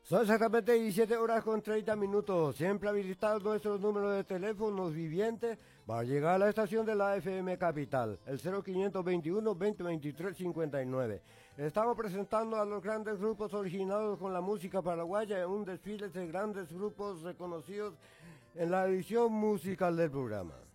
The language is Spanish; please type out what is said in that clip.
Son exactamente 17 horas con 30 minutos. Siempre habilitados nuestros números de teléfonos vivientes para llegar a la estación de la FM Capital, el 0521 2023 59. Estamos presentando a los grandes grupos originados con la música paraguaya en un desfile de grandes grupos reconocidos en la edición musical del programa.